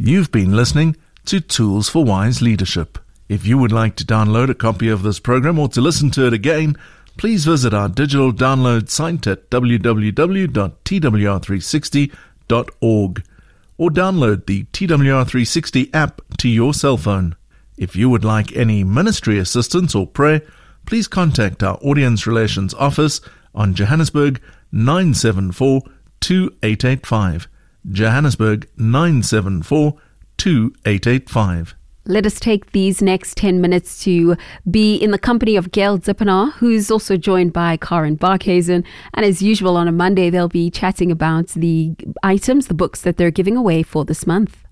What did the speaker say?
You've been listening to Tools for Wise Leadership. If you would like to download a copy of this program or to listen to it again, please visit our digital download site at www.twr360.org or download the TWR360 app to your cell phone. If you would like any ministry assistance or prayer, please contact our Audience Relations Office on Johannesburg 974 2885. Johannesburg 974 2885. Let us take these next 10 minutes to be in the company of Gail Zippenaar, who's also joined by Karen Barkhuizen. And as usual, on a Monday, they'll be chatting about the items, the books that they're giving away for this month.